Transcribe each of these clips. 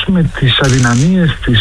αναλύσουμε τις αδυναμίες της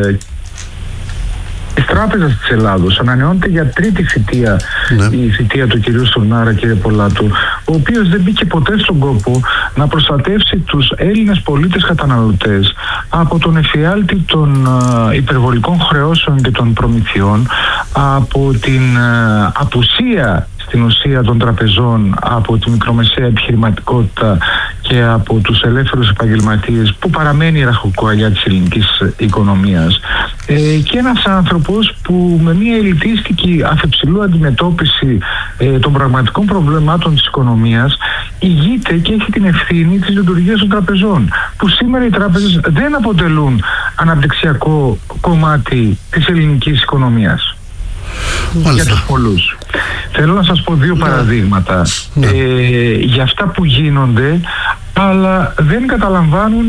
Τράπεζας της Ελλάδος, ανανεώνεται για τρίτη θητεία η θητεία του κυρίου Στουρνάρα, κύριε Πολάτου, ο οποίος δεν μπήκε ποτέ στον κόπο να προστατεύσει τους Έλληνες πολίτες καταναλωτές από τον εφιάλτη των υπερβολικών χρεώσεων και των προμηθειών, από την απουσία στην ουσία των τραπεζών από τη μικρομεσαία επιχειρηματικότητα και από τους ελεύθερους επαγγελματίες που παραμένει η ραχοκοκαλιά της ελληνικής οικονομίας, και ένας άνθρωπος που με μια ελιτίστικη αφεψηλού αντιμετώπιση των πραγματικών προβλημάτων της οικονομίας ηγείται και έχει την ευθύνη της λειτουργίας των τραπεζών, που σήμερα οι τράπεζες δεν αποτελούν αναπτυξιακό κομμάτι της ελληνικής οικονομίας. Για τους πολλούς. Θέλω να σας πω δύο παραδείγματα για αυτά που γίνονται, αλλά δεν καταλαμβάνουν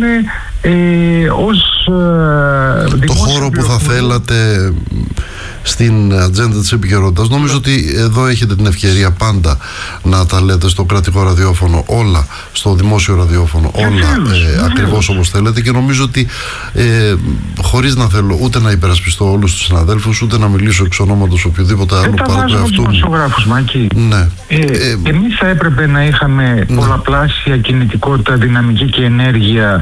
ως το χώρο που θα θέλατε στην ατζέντα της επικαιρότητας. Νομίζω ότι εδώ έχετε την ευκαιρία πάντα να τα λέτε στο κρατικό ραδιόφωνο όλα, στο δημόσιο ραδιόφωνο όλα ακριβώς όπως θέλετε, και νομίζω ότι χωρίς να θέλω ούτε να υπερασπιστώ όλους τους συναδέλφους, ούτε να μιλήσω εξ ονόματος οποιοδήποτε άλλο παρότι αυτού. Ναι. Εμείς θα έπρεπε να είχαμε πολλαπλάσια κινητικότητα, δυναμική και ενέργεια,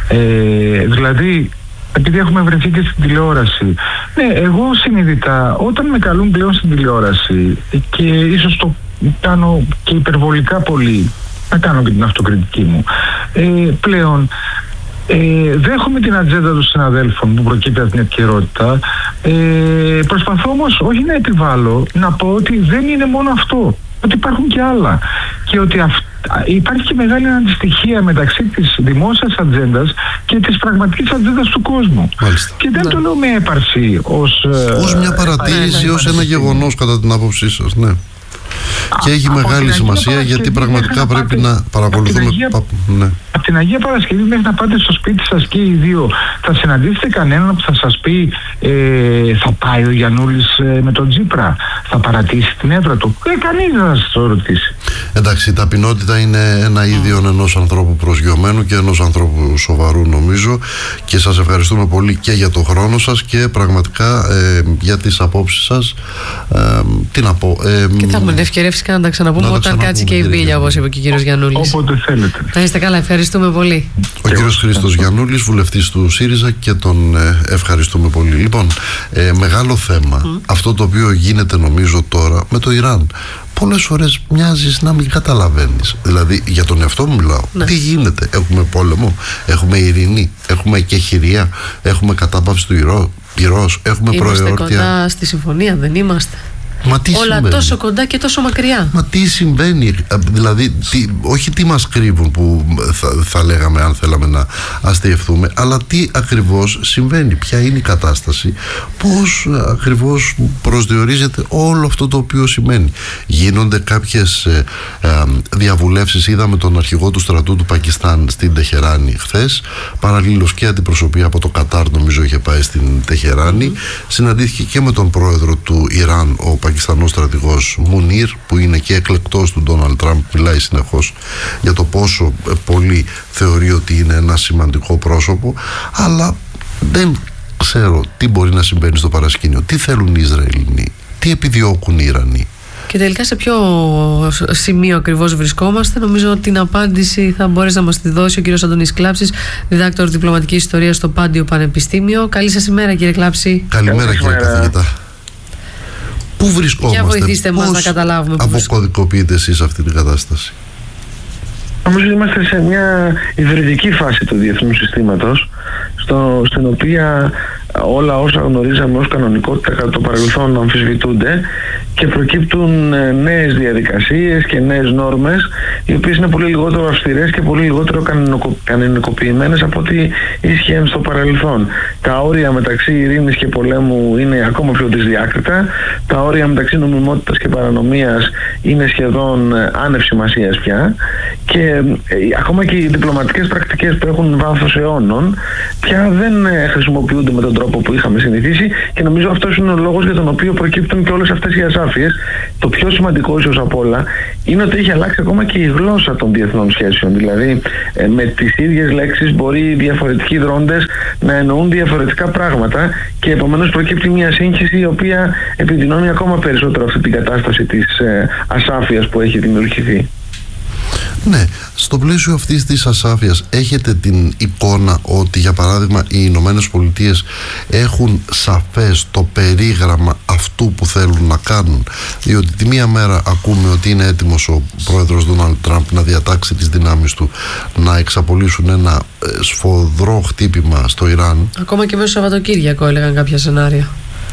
δηλαδή επειδή έχουμε βρεθεί και στην τηλεόραση. Ναι, εγώ συνειδητά όταν με καλούν πλέον στην τηλεόραση, και ίσως το κάνω και υπερβολικά πολύ, να κάνω και την αυτοκριτική μου, πλέον δέχομαι την ατζέντα των συναδέλφων που προκύπτει από την επικαιρότητα, προσπαθώ όμως όχι να επιβάλλω, να πω ότι δεν είναι μόνο αυτό, ότι υπάρχουν και άλλα, και ότι υπάρχει και μεγάλη αντιστοιχία μεταξύ της δημόσιας ατζέντας και της πραγματικής ατζέντας του κόσμου. Μάλιστα. Και δεν το λέω με έπαρση ως μια παρατήρηση, ως ένα γεγονός κατά την άποψή σας, ναι. Και έχει μεγάλη σημασία, γιατί πραγματικά πρέπει να παρακολουθούμε. Από την Αγία Παρασκευή μέχρι να πάτε στο σπίτι σας και οι δύο, θα συναντήσετε κανέναν που θα σας πει θα πάει ο Γιαννούλης με τον Τσίπρα, θα παρατήσει την έδρα του? Κανείς δεν θα σας το ρωτήσει. Εντάξει, η ταπεινότητα είναι ένα ίδιο ενός ανθρώπου προσγειωμένου και ενός ανθρώπου σοβαρού, νομίζω, και σας ευχαριστούμε πολύ και για τον χρόνο σας και πραγματικά για τις απόψεις σας. Τι να πω. Και θα έχουμε την ευκαιρία φυσικά να τα ξαναπούμε όταν κάτσει και η μπίλια, όπως είπε και ο κύριος Γιαννούλης. Όποτε θέλετε. Να είστε καλά, ευχαριστούμε πολύ. Ο κύριος Χρήστος Γιαννούλης, βουλευτής του ΣΥΡΙΖΑ, και τον ευχαριστούμε πολύ. Λοιπόν, μεγάλο θέμα, αυτό το οποίο γίνεται νομίζω τώρα με το Ιράν. Πολλές φορές μοιάζεις να μην καταλαβαίνεις. Δηλαδή, για τον εαυτό μου μιλάω. Ναι. Τι γίνεται? Έχουμε πόλεμο, έχουμε ειρήνη, έχουμε εκεχηρία, έχουμε κατάπαυση του πυρός, έχουμε προεόρτια. Είμαστε κοντά στη συμφωνία, δεν είμαστε? Όλα συμβαίνει? Τόσο κοντά και τόσο μακριά. Μα τι συμβαίνει? Δηλαδή, όχι τι μας κρύβουν που θα λέγαμε αν θέλαμε να αστειευτούμε, αλλά τι ακριβώς συμβαίνει, ποια είναι η κατάσταση, πώς ακριβώς προσδιορίζεται όλο αυτό το οποίο σημαίνει. Γίνονται κάποιες διαβουλεύσεις. Είδαμε τον αρχηγό του στρατού του Πακιστάν στην Τεχεράνη χθες, παραλλήλως και αντιπροσωπεία από το Κατάρ νομίζω είχε πάει στην Τεχεράνη, συναντήθηκε και με τον πρόεδρο του Ιράν, ο Πακιστανός στρατηγός Μουνίρ, που είναι και εκλεκτός του Ντόναλντ Τραμπ, μιλάει συνεχώς για το πόσο πολύ θεωρεί ότι είναι ένα σημαντικό πρόσωπο, αλλά δεν ξέρω τι μπορεί να συμβαίνει στο παρασκήνιο, τι θέλουν οι Ισραηλινοί, τι επιδιώκουν οι Ιρανοί. Και τελικά σε ποιο σημείο ακριβώς βρισκόμαστε? Νομίζω ότι την απάντηση θα μπορέσει να μας τη δώσει ο κύριος Αντώνης Κλάψης, διδάκτορ διπλωματικής ιστορίας στο Πάντιο Πανεπιστήμιο. Καλή σας ημέρα, κύριε Κλάψη. Καλημέρα, κύριε καθηγητά. Πού βρισκόμαστε? Για βοηθήστε μας να καταλάβουμε. Αποκωδικοποιείτε εσείς αυτή την κατάσταση? Νομίζω ότι είμαστε σε μια υβριδική φάση του διεθνούς συστήματος, στην οποία όλα όσα γνωρίζαμε ως κανονικότητα κατά το παρελθόν αμφισβητούνται και προκύπτουν νέες διαδικασίες και νέες νόρμες, οι οποίες είναι πολύ λιγότερο αυστηρές και πολύ λιγότερο κανονικοποιημένες από ό,τι ίσχυαν στο παρελθόν. Τα όρια μεταξύ ειρήνης και πολέμου είναι ακόμα πιο δυσδιάκριτα, τα όρια μεταξύ νομιμότητας και παρανομίας είναι σχεδόν άνευ σημασίας πια, και ακόμα και οι διπλωματικές πρακτικές που έχουν βάθος αιώνων πια δεν χρησιμοποιούνται με τον τρόπο που είχαμε συνηθίσει, και νομίζω αυτός είναι ο λόγος για τον οποίο προκύπτουν και όλες αυτές οι ασάφειες. Το πιο σημαντικό ίσως απ' όλα είναι ότι έχει αλλάξει ακόμα και η γλώσσα των διεθνών σχέσεων. Δηλαδή με τις ίδιες λέξεις μπορεί οι διαφορετικοί δρόντες να εννοούν διαφορετικά πράγματα και επομένως προκύπτει μια σύγχυση η οποία επιδεινώνει ακόμα περισσότερο αυτή την κατάσταση της ασάφειας που έχει δημιουργηθεί. Ναι, στο πλαίσιο αυτής της ασάφειας έχετε την εικόνα ότι για παράδειγμα οι Ηνωμένες Πολιτείες έχουν σαφές το περίγραμμα αυτού που θέλουν να κάνουν? Διότι τη μία μέρα ακούμε ότι είναι έτοιμος ο πρόεδρος Ντόναλντ Τραμπ να διατάξει τις δυνάμεις του να εξαπολύσουν ένα σφοδρό χτύπημα στο Ιράν. Ακόμα και μέσα στο Σαββατοκύριακο έλεγαν κάποια σενάρια.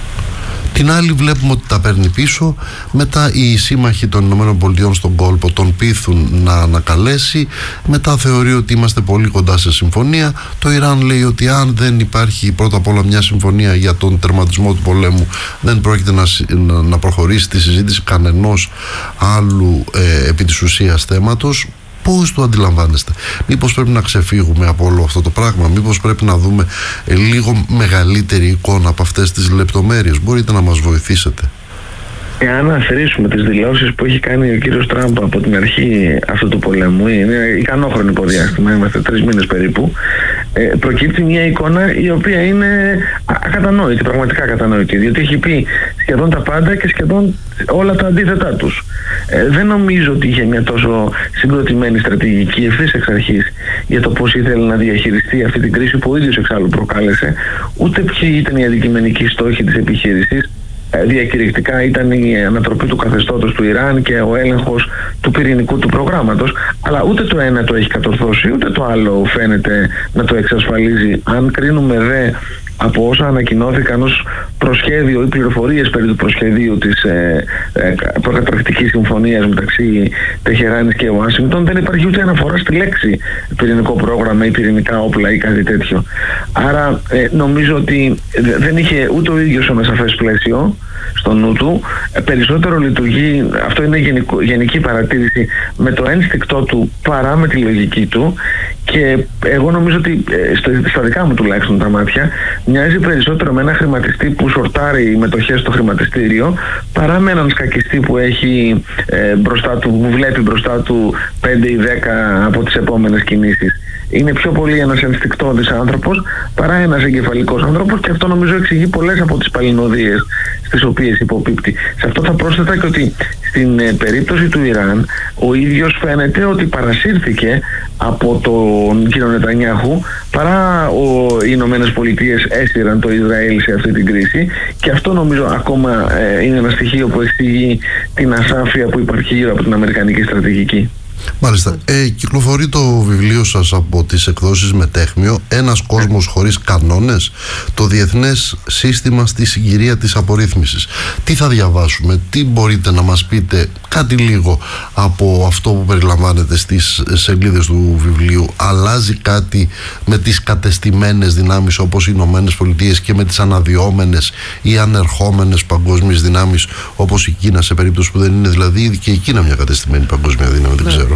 Την άλλη βλέπουμε ότι τα παίρνει πίσω. Μετά οι σύμμαχοι των ΗΠΑ στον κόλπο τον πείθουν να ανακαλέσει. Μετά θεωρεί ότι είμαστε πολύ κοντά σε συμφωνία. Το Ιράν λέει ότι αν δεν υπάρχει πρώτα απ' όλα μια συμφωνία για τον τερματισμό του πολέμου, δεν πρόκειται να προχωρήσει τη συζήτηση κανενός άλλου επί της ουσίας θέματος. Πώς το αντιλαμβάνεστε? Μήπως πρέπει να ξεφύγουμε από όλο αυτό το πράγμα? Μήπως πρέπει να δούμε λίγο μεγαλύτερη εικόνα από αυτές τις λεπτομέρειες? Μπορείτε να μας βοηθήσετε? Εάν αφαιρήσουμε τις δηλώσεις που έχει κάνει ο κύριος Τραμπ από την αρχή αυτού του πολέμου, είναι ικανό χρονικό διάστημα, είμαστε 3 μήνες περίπου, προκύπτει μια εικόνα η οποία είναι ακατανόητη, πραγματικά ακατανόητη, διότι έχει πει σχεδόν τα πάντα και σχεδόν όλα τα αντίθετά τους. Δεν νομίζω ότι είχε μια τόσο συγκροτημένη στρατηγική ευθύς εξ αρχής για το πώς ήθελε να διαχειριστεί αυτή την κρίση που ο ίδιος εξάλλου προκάλεσε, ούτε ποιοι ήταν οι αντικειμενικοί στόχοι της επιχείρησης. Διακηρυκτικά ήταν η ανατροπή του καθεστώτος του Ιράν και ο έλεγχος του πυρηνικού του προγράμματος, αλλά ούτε το ένα το έχει κατορθώσει, ούτε το άλλο φαίνεται να το εξασφαλίζει. Αν κρίνουμε δε από όσα ανακοινώθηκαν ως προσχέδιο ή πληροφορίες περί του προσχεδίου της προκαταρκτικής συμφωνίας μεταξύ Τεχεράνης και Ουάσιγκτον, δεν υπάρχει ούτε αναφορά στη λέξη πυρηνικό πρόγραμμα ή πυρηνικά όπλα ή κάτι τέτοιο. Άρα νομίζω ότι δεν είχε ούτε ο ίδιος ένα σαφές πλαίσιο στο νου του. Περισσότερο λειτουργεί, αυτό είναι γενική παρατήρηση, με το ένστικτό του παρά με τη λογική του, και εγώ νομίζω ότι στα δικά μου τουλάχιστον τα μάτια μοιάζει περισσότερο με ένα χρηματιστή που σορτάρει μετοχές στο χρηματιστήριο παρά με έναν σκακιστή που έχει μπροστά του, που βλέπει μπροστά του 5 ή 10 από τις επόμενες κινήσεις. Είναι πιο πολύ ένας ενστικτώδης άνθρωπος παρά ένας εγκεφαλικός άνθρωπος, και αυτό νομίζω εξηγεί πολλές από τις παλινοδίες στις οποίες υποπίπτει. Σε αυτό θα πρόσθετα και ότι στην περίπτωση του Ιράν ο ίδιος φαίνεται ότι παρασύρθηκε από τον κύριο Νετανιάχου παρά οι Ηνωμένες Πολιτείες έσυραν το Ισραήλ σε αυτή την κρίση, και αυτό νομίζω ακόμα είναι ένα στοιχείο που εξηγεί την ασάφεια που υπάρχει γύρω από την αμερικανική στρατηγική. Μάλιστα. Κυκλοφορεί το βιβλίο σας από τις εκδόσεις Μετέχμιο, «Ένας κόσμος χωρίς κανόνες, το διεθνές σύστημα στη συγκυρία της απορρίθμισης». Τι θα διαβάσουμε, τι μπορείτε να μας πείτε, κάτι λίγο από αυτό που περιλαμβάνεται στις σελίδες του βιβλίου? Αλλάζει κάτι με τις κατεστημένες δυνάμεις όπως οι Ηνωμένες Πολιτείες και με τις αναδυόμενες ή ανερχόμενες παγκόσμιες δυνάμεις όπως η Κίνα, σε περίπτωση που δεν είναι δηλαδή και η Κίνα μια κατεστημένη παγκόσμια δύναμη? Δεν ξέρω.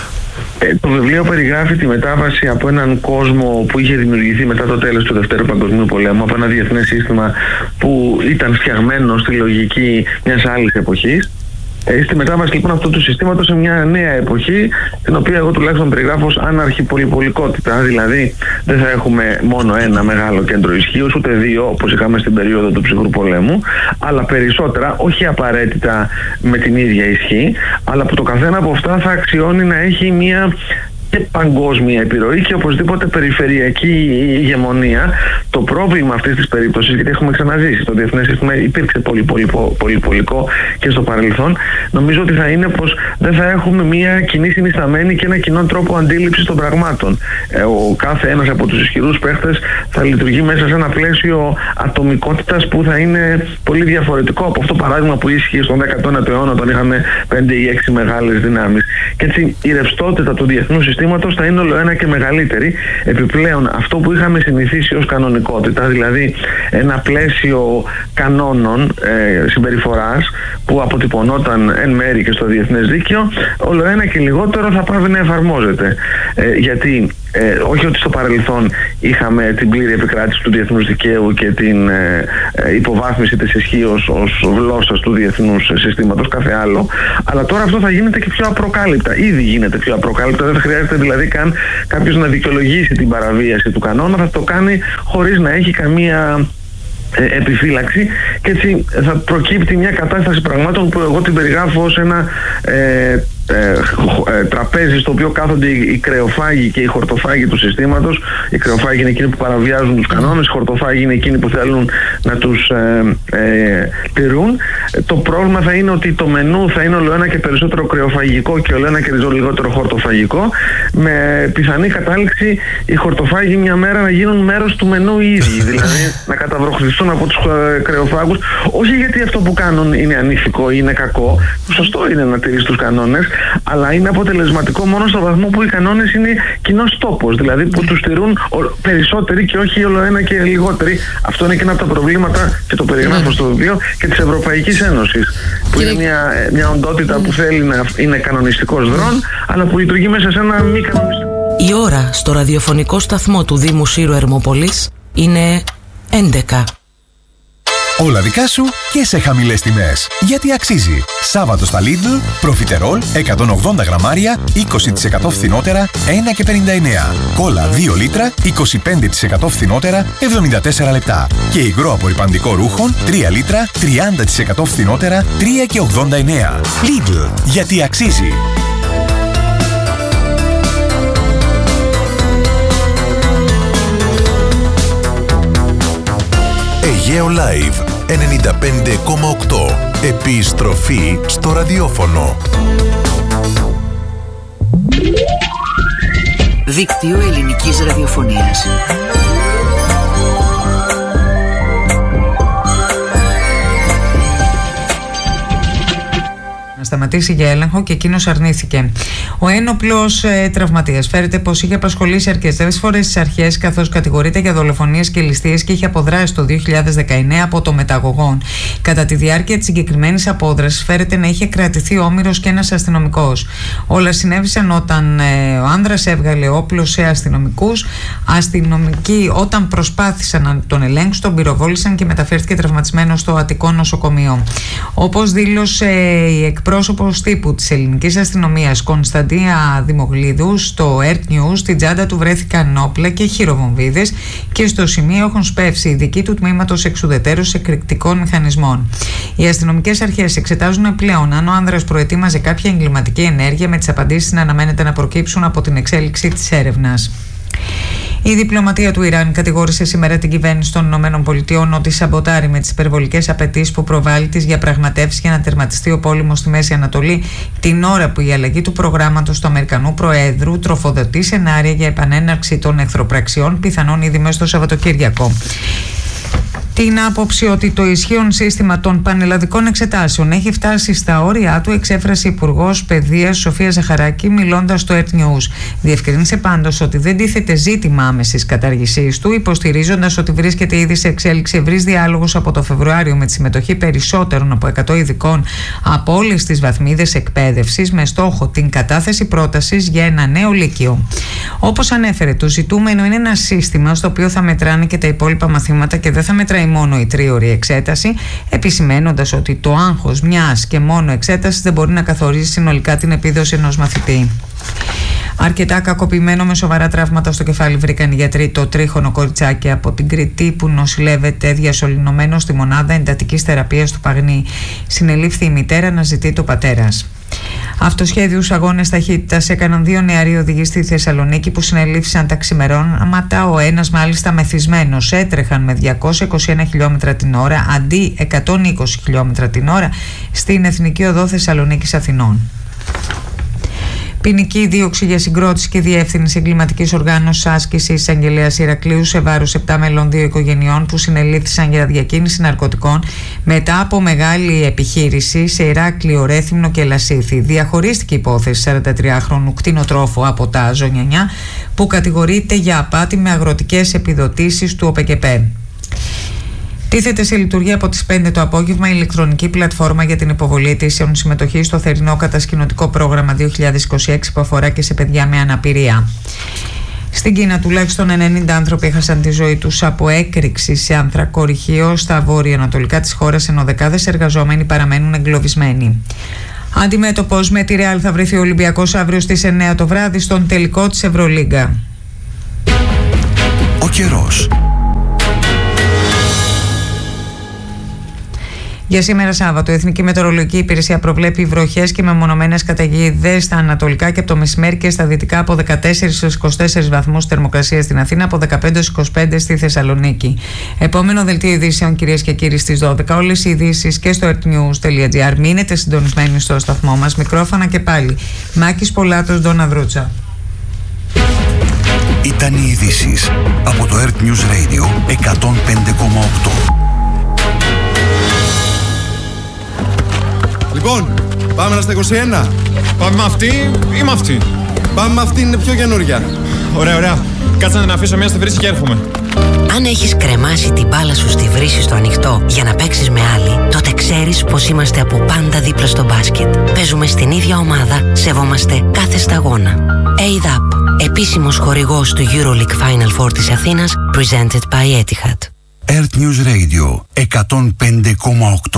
Το βιβλίο περιγράφει τη μετάβαση από έναν κόσμο που είχε δημιουργηθεί μετά το τέλος του Δευτέρου Παγκοσμίου Πολέμου, από ένα διεθνές σύστημα που ήταν φτιαγμένο στη λογική μιας άλλης εποχής, στη μετάβαση λοιπόν αυτού του συστήματος σε μια νέα εποχή, την οποία εγώ τουλάχιστον περιγράφω ως άναρχη πολυπολικότητα. Δηλαδή δεν θα έχουμε μόνο ένα μεγάλο κέντρο ισχύως, ούτε δύο όπως είχαμε στην περίοδο του ψυχρού πολέμου, αλλά περισσότερα, όχι απαραίτητα με την ίδια ισχύ, αλλά που το καθένα από αυτά θα αξιώνει να έχει μια και παγκόσμια επιρροή και οπωσδήποτε περιφερειακή ηγεμονία. Το πρόβλημα αυτής της περίπτωσης, γιατί έχουμε ξαναζήσει, το διεθνές σύστημα υπήρξε πολυπολικό και στο παρελθόν, νομίζω ότι θα είναι πως δεν θα έχουμε μια κοινή συνισταμένη και ένα κοινό τρόπο αντίληψης των πραγμάτων. Ο κάθε ένας από τους ισχυρούς παίχτες θα λειτουργεί μέσα σε ένα πλαίσιο ατομικότητας που θα είναι πολύ διαφορετικό από αυτό το παράδειγμα που ίσχυε στον 19ο αιώνα, όταν είχαμε 5 ή 6 μεγάλες δυνάμεις. Και έτσι η ρευστότητα του διεθνούς συστήματος θα είναι όλο ένα και μεγαλύτερη. Επιπλέον, αυτό που είχαμε συνηθίσει ως κανονικό κανονικότητα, δηλαδή ένα πλαίσιο κανόνων συμπεριφοράς που αποτυπωνόταν εν μέρη και στο διεθνές δίκαιο, όλο ένα και λιγότερο θα πάβει να εφαρμόζεται. Γιατί όχι ότι στο παρελθόν είχαμε την πλήρη επικράτηση του διεθνούς δικαίου και την υποβάθμιση της ισχύως ως γλώσσας του διεθνούς συστήματος, κάθε άλλο, αλλά τώρα αυτό θα γίνεται και πιο απροκάλυπτα. Ήδη γίνεται πιο απροκάλυπτα, δεν χρειάζεται δηλαδή καν κάποιος να δικαιολογήσει την παραβίαση του κανόνα, θα το κάνει χωρίς να έχει καμία επιφύλαξη, και έτσι θα προκύπτει μια κατάσταση πραγμάτων που εγώ την περιγράφω ως ένα τραπέζι στο οποίο κάθονται οι κρεοφάγοι και οι χορτοφάγοι του συστήματος. Οι κρεοφάγοι είναι εκείνοι που παραβιάζουν τους κανόνες, οι χορτοφάγοι είναι εκείνοι που θέλουν να τους τηρούν. Το πρόβλημα θα είναι ότι το μενού θα είναι όλο ένα και περισσότερο κρεοφαγικό και όλο ένα και λιγότερο χορτοφαγικό, με πιθανή κατάληξη οι χορτοφάγοι μια μέρα να γίνουν μέρος του μενού ήδη, δηλαδή να καταβροχθιστούν από τους κρεοφάγους, όχι γιατί αυτό που κάνουν είναι ανήθικο ή είναι κακό, σωστό είναι να τηρείς τους κανόνες, αλλά είναι αποτελεσματικό μόνο στο βαθμό που οι κανόνες είναι κοινός τόπος, δηλαδή που τους στηρούν περισσότεροι και όχι όλο ένα και λιγότεροι. Αυτό είναι και ένα από τα προβλήματα, και το περιγράφω στο βιβλίο, και της Ευρωπαϊκής Ένωσης, που είναι μια οντότητα που θέλει να είναι κανονιστικός δρόν, αλλά που λειτουργεί μέσα σε ένα μη κανονιστικό. Η ώρα στο ραδιοφωνικό σταθμό του Δήμου Σύρου Ερμοπολής είναι 11. Όλα δικά σου και σε χαμηλές τιμές. Γιατί αξίζει. Σάββατο στα Lidl, προφιτερόλ 180 γραμμάρια, 20% φθηνότερα, 1,59. Κόλλα 2 λίτρα, 25% φθηνότερα, 74 λεπτά. Και υγρό απορρυπαντικό ρούχων, 3 λίτρα, 30% φθηνότερα, 3,89. Lidl, γιατί αξίζει. Αιγαίο Live 95,8. Επιστροφή στο ραδιόφωνο. Δίκτυο ελληνικής ραδιοφωνίας. Να σταματήσει για έλεγχο και εκείνος αρνήθηκε. Ο ένοπλος τραυματίας φέρεται πως είχε απασχολήσει αρκετές φορές τις αρχές, καθώς κατηγορείται για δολοφονίες και ληστείες και είχε αποδράσει το 2019 από το μεταγωγό. Κατά τη διάρκεια της συγκεκριμένης απόδρασης φέρεται να είχε κρατηθεί όμηρος και ένας αστυνομικός. Όλα συνέβησαν όταν ο άνδρας έβγαλε όπλο σε αστυνομικούς. Αστυνομικοί, όταν προσπάθησαν να τον ελέγξουν, τον πυροβόλησαν και μεταφέρθηκε τραυματισμένο στο Αττικό νοσοκομείο. Όπως δήλωσε η εκπρόσωπος τύπου της ελληνικής αστυνομίας Κωνσταντία Δημογλίδου στο Earth News, στην τσάντα του βρέθηκαν όπλα και χειροβομβίδες και στο σημείο έχουν σπεύσει ειδικοί του τμήματος εξουδετέρωσης εκρηκτικών μηχανισμών. Οι αστυνομικές αρχές εξετάζουν πλέον αν ο άνδρας προετοίμαζε κάποια εγκληματική ενέργεια, με τις απαντήσεις να αναμένεται να προκύψουν από την εξέλιξη της έρευνας. Η διπλωματία του Ιράν κατηγόρησε σήμερα την κυβέρνηση των ΗΠΑ ότι σαμποτάρει με τις υπερβολικές απαιτήσεις που προβάλλει τις διαπραγματεύσεις για να τερματιστεί ο πόλεμος στη Μέση Ανατολή, την ώρα που η αλλαγή του προγράμματος του Αμερικανού Προέδρου τροφοδοτεί σενάρια για επανέναρξη των εχθροπραξιών, πιθανόν ήδη μέσα στο Σαββατοκύριακο. Την άποψη ότι το ισχύον σύστημα των πανελλαδικών εξετάσεων έχει φτάσει στα όρια του εξέφρασε η Υπουργός Παιδείας Σοφία Ζαχαράκη, μιλώντας στο Earth News. Διευκρίνησε πάντως ότι δεν τίθεται ζήτημα άμεσης καταργησής του, υποστηρίζοντας ότι βρίσκεται ήδη σε εξέλιξη ευρύς διάλογος από το Φεβρουάριο με τη συμμετοχή περισσότερων από 100 ειδικών από όλες τις βαθμίδες εκπαίδευσης, με στόχο την κατάθεση πρότασης για ένα νέο λύκειο. Όπως ανέφερε, το ζητούμενο είναι ένα σύστημα στο οποίο θα μετράνε και τα υπόλοιπα μαθήματα και δεν θα μετράει μόνο η τρίωρη εξέταση, επισημένοντας ότι το άγχος μιας και μόνο εξέτασης δεν μπορεί να καθορίσει συνολικά την επίδοση ενός μαθητή. Αρκετά κακοποιημένο με σοβαρά τραύματα στο κεφάλι βρήκαν οι γιατροί το τρίχρονο κοριτσάκι από την Κρητή που νοσηλεύεται διασωληνωμένο στη μονάδα εντατικής θεραπείας του Παγνή. Συνελήφθη η μητέρα να ζητεί το πατέρας. Αυτοσχέδιους αγώνες ταχύτητας έκαναν δύο νεαροί οδηγοί στη Θεσσαλονίκη που συνελήφθησαν τα ξημερώματα. Ο ένας μάλιστα μεθυσμένος. Έτρεχαν με 221 χιλιόμετρα την ώρα αντί 120 χιλιόμετρα την ώρα στην Εθνική Οδό Θεσσαλονίκης Αθηνών. Ποινική δίωξη για συγκρότηση και διεύθυνση εγκληματικής οργάνωσης άσκησης εισαγγελέας Ηρακλείου σε βάρος 7 μελών 2 οικογενειών που συνελήφθησαν για διακίνηση ναρκωτικών μετά από μεγάλη επιχείρηση σε Ηράκλειο, Ρέθυμνο και Λασίθι. Διαχωρίστηκε η υπόθεση 43χρονου κτηνοτρόφου από τα Ζωνιανιά που κατηγορείται για απάτη με αγροτικές επιδοτήσεις του ΟΠΕΚΕΠΕ. Τίθεται σε λειτουργία από τις 5 το απόγευμα η ηλεκτρονική πλατφόρμα για την υποβολή αιτήσεων συμμετοχής στο θερινό κατασκηνωτικό πρόγραμμα 2026 που αφορά και σε παιδιά με αναπηρία. Στην Κίνα τουλάχιστον 90 άνθρωποι έχασαν τη ζωή τους από έκρηξη σε ανθρακορυχείο στα βόρεια-ανατολικά της χώρας, ενώ δεκάδες εργαζόμενοι παραμένουν εγκλωβισμένοι. Αντιμέτωπος με τη Ρεάλ θα βρεθεί ο Ολυμπιακός αύριο στις 9 το βράδυ στον τελικό της Ευρωλίγκα. Ο καιρός. Για σήμερα Σάββατο, η Εθνική Μετεωρολογική Υπηρεσία προβλέπει βροχές και μεμονωμένες καταιγίδες στα ανατολικά και από το μεσημέρι και στα δυτικά από 14 έως 24 βαθμούς θερμοκρασία στην Αθήνα, από 15 έως 25 στη Θεσσαλονίκη. Επόμενο δελτίο ειδήσεων, κυρίες και κύριοι, στις 12. Όλες οι ειδήσεις και στο earthnews.gr. Μείνετε συντονισμένοι στο σταθμό μας. Μικρόφωνα και πάλι. Μάκης Πολάτος, Ντόνα Βρούτσα. Ήταν οι ειδήσεις από το Earth News Radio 105,8. Λοιπόν, πάμε στα 21. Πάμε με αυτή ή με αυτή? Πάμε με αυτή, είναι πιο καινούρια. Ωραία, ωραία. Κάτσε να την αφήσω μια στη βρύση και έρχομαι. Αν έχεις κρεμάσει την μπάλα σου στη βρύση στο ανοιχτό για να παίξεις με άλλη, τότε ξέρεις πως είμαστε από πάντα δίπλα στο μπάσκετ. Παίζουμε στην ίδια ομάδα, σεβόμαστε κάθε σταγόνα. ADAP, επίσημος χορηγός του EuroLeague Final Four της Αθήνας, presented by Etihad. Earth News Radio 105,8.